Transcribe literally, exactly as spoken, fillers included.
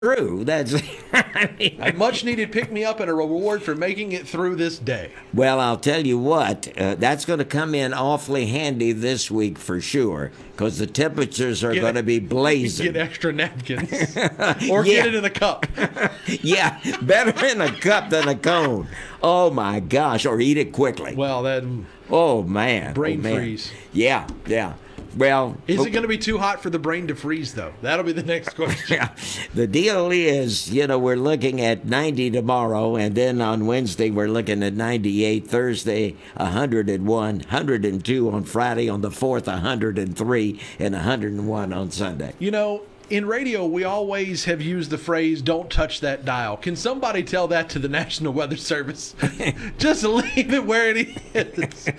through. That's I mean, A much needed pick me up and a reward for making it through this day. well, I'll tell you what, uh, that's going to come in awfully handy this week for sure, because the temperatures are Get- going to be blazing. Get extra napkins. Or Yeah. get it in a cup. Yeah, better in a cup than a cone. Oh my gosh, or eat it quickly. Well, then, Oh man, Brain oh, man. freeze. Yeah, yeah. Well, is it going to be too hot for the brain to freeze, though? That'll be the next question. yeah, the deal is, you know, we're looking at ninety tomorrow, and then on Wednesday we're looking at ninety-eight. Thursday, one hundred one, one hundred two on Friday. On the fourth, one hundred three, and one hundred one on Sunday. You know, in radio, we always have used the phrase, don't touch that dial. Can somebody tell that to the National Weather Service? Just leave it where it is.